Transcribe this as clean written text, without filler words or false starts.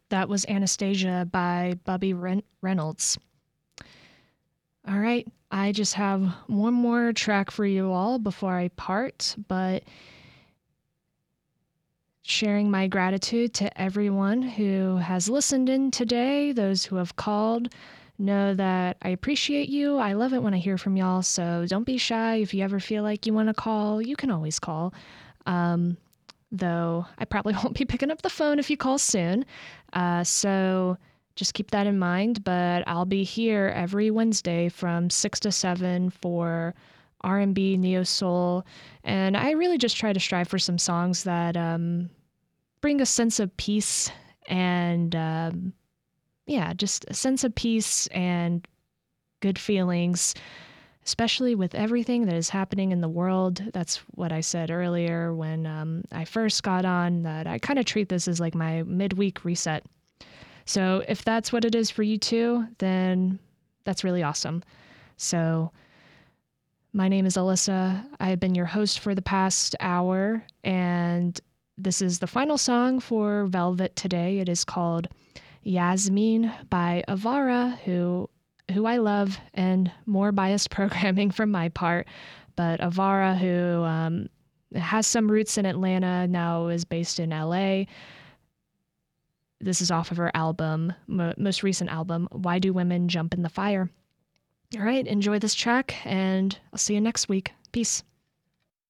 That was Anastasia by Bubby Reynolds. All right, I just have one more track for you all before I part, but sharing my gratitude to everyone who has listened in today, those who have called. Know that I appreciate you. I love it when I hear from y'all, so don't be shy. If you ever feel like you want to call, you can always call. Um, though I probably won't be picking up the phone if you call soon. So just keep that in mind. But I'll be here every Wednesday from 6 to 7 for R&B, neo soul, and I really just try to strive for some songs that bring a sense of peace and yeah, just a sense of peace and good feelings, especially with everything that is happening in the world. That's what I said earlier when I first got on, that I kind of treat this as like my midweek reset. So if that's what it is for you too, then that's really awesome. So my name is Alyssa. I have been your host for the past hour, and this is the final song for Velvet today. It is called Yasmin by Avara, who I love, and more biased programming from my part. But Avara, who has some roots in Atlanta, now is based in LA. This is off of her album, most recent album, Why Do Women Jump in the Fire? All right, enjoy this track, and I'll see you next week. Peace.